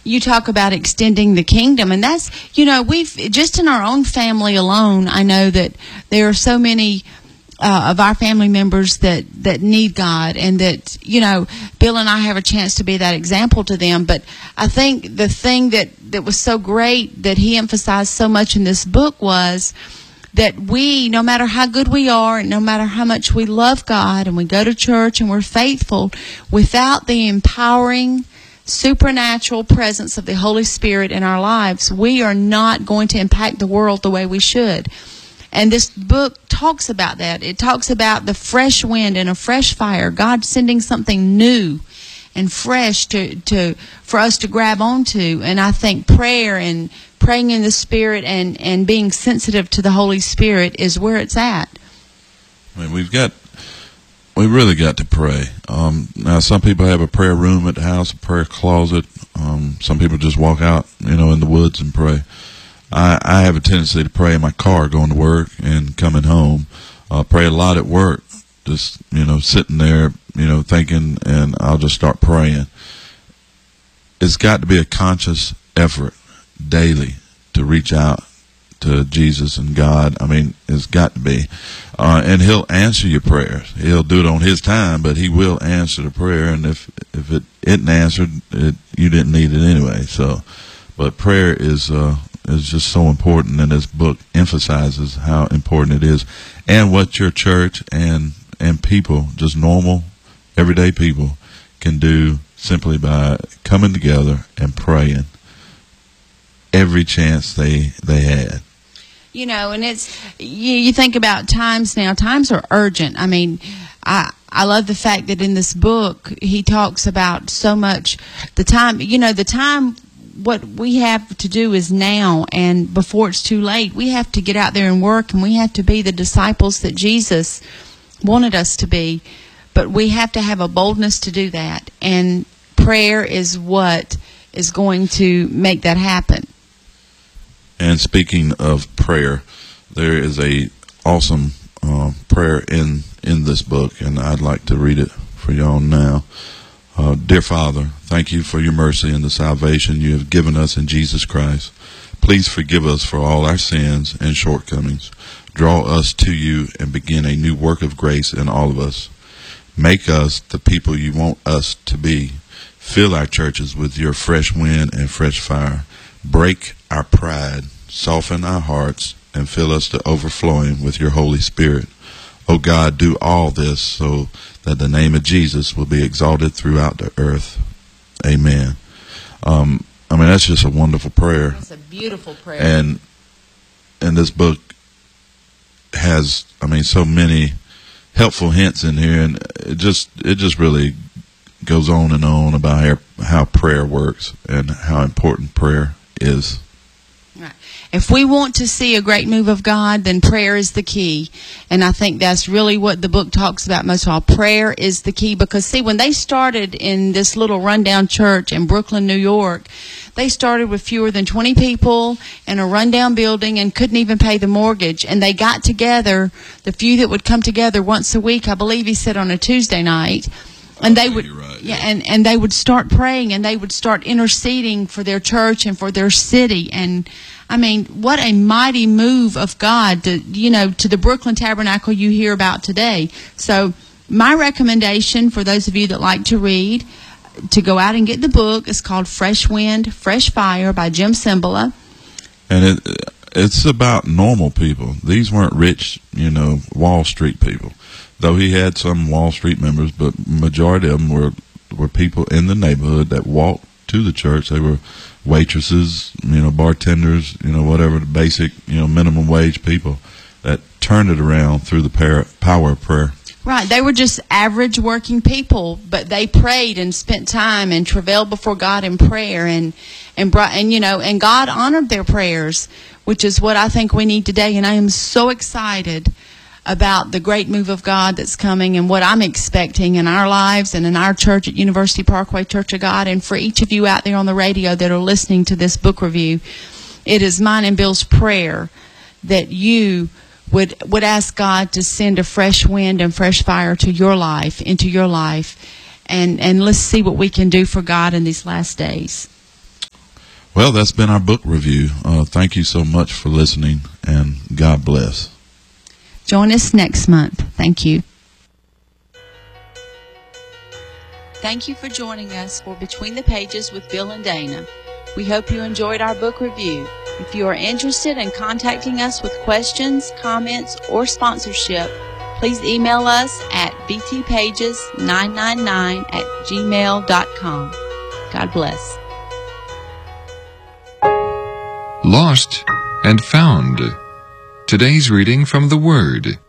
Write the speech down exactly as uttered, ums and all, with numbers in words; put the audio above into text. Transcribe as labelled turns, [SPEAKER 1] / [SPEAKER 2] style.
[SPEAKER 1] you talk about extending the kingdom, and that's, you know, we've, just in our own family alone, I know that there are so many Uh, of our family members that, that need God, and that, you know, Bill and I have a chance to be that example to them. But I think the thing that, that was so great that he emphasized so much in this book was that we, no matter how good we are, and no matter how much we love God and we go to church and we're faithful, without the empowering supernatural presence of the Holy Spirit in our lives, we are not going to impact the world the way we should. And this book talks about that. It talks about the fresh wind and a fresh fire, God sending something new and fresh to, to for us to grab onto. And I think prayer and praying in the Spirit and, and being sensitive to the Holy Spirit is where it's at.
[SPEAKER 2] I mean, we've got, we really got to pray. Um, now, some people have a prayer room at the house, a prayer closet. Um, some people just walk out, you know, in the woods and pray. I, I have a tendency to pray in my car going to work and coming home. I uh, pray a lot at work, just, you know, sitting there, you know, thinking, and I'll just start praying. It's got to be a conscious effort daily to reach out to Jesus and God. I mean, it's got to be. Uh, and he'll answer your prayers. He'll do it on his time, but he will answer the prayer. And if, if it isn't answered, it, you didn't need it anyway. So, but prayer is, uh, is just so important, and this book emphasizes how important it is, and what your church and and people, just normal, everyday people, can do simply by coming together and praying every chance they they had.
[SPEAKER 1] You know, and it's, you, you think about times now. Times are urgent. I mean, I I love the fact that in this book he talks about so much the time. You know, the time. What we have to do is now, and before it's too late. We have to get out there and work, and we have to be the disciples that Jesus wanted us to be. But we have to have a boldness to do that, and prayer is what is going to make that happen.
[SPEAKER 2] And speaking of prayer, there is a awesome uh, prayer in in this book, and I'd like to read it for y'all now. Uh, Dear Father, thank you for your mercy and the salvation you have given us in Jesus Christ. Please forgive us for all our sins and shortcomings. Draw us to you and begin a new work of grace in all of us. Make us the people you want us to be. Fill our churches with your fresh wind and fresh fire. Break our pride, soften our hearts, and fill us to overflowing with your Holy Spirit. Oh God, do all this so that the name of Jesus will be exalted throughout the earth. Amen. Um, I mean, that's just a wonderful prayer.
[SPEAKER 1] It's a beautiful prayer.
[SPEAKER 2] And and this book has, I mean, so many helpful hints in here, and it just it just really goes on and on about how, how prayer works and how important prayer is.
[SPEAKER 1] Right. If we want to see a great move of God, then prayer is the key. And I think that's really what the book talks about most of all. Prayer is the key. Because, see, when they started in this little rundown church in Brooklyn, New York, they started with fewer than twenty people in a rundown building and couldn't even pay the mortgage. And they got together, the few that would come together once a week, I believe he said on a Tuesday night. And they would,
[SPEAKER 2] right,
[SPEAKER 1] yeah, and, and they would start praying, and they would start interceding for their church and for their city. And I mean, what a mighty move of God to, you know, to the Brooklyn Tabernacle you hear about today. So my recommendation for those of you that like to read, to go out and get the book. It's called Fresh Wind, Fresh Fire by Jim Cymbala.
[SPEAKER 2] And it, it's about normal people. These weren't rich, you know, Wall Street people. Though he had some Wall Street members, but majority of them were, were people in the neighborhood that walked to the church. They were waitresses, you know, bartenders, you know, whatever, the basic, you know, minimum wage people that turned it around through the power of prayer.
[SPEAKER 1] Right. They were just average working people, but they prayed and spent time and travailed before God in prayer, and, and brought, and, you know, and God honored their prayers, which is what I think we need today. And I am so excited about the great move of God that's coming, and what I'm expecting in our lives and in our church at University Parkway Church of God. And for each of you out there on the radio that are listening to this book review, it is mine and Bill's prayer that you would would ask God to send a fresh wind and fresh fire to your life, into your life, and, and let's see what we can do for God in these last days.
[SPEAKER 2] Well, that's been our book review. Uh, thank you so much for listening, and God bless.
[SPEAKER 1] Join us next month. Thank you. Thank you for joining us for Between the Pages with Bill and Dana. We hope you enjoyed our book review. If you are interested in contacting us with questions, comments, or sponsorship, please email us at b t pages nine nine nine at gmail dot com. God bless.
[SPEAKER 3] Lost and Found. Today's reading from the Word.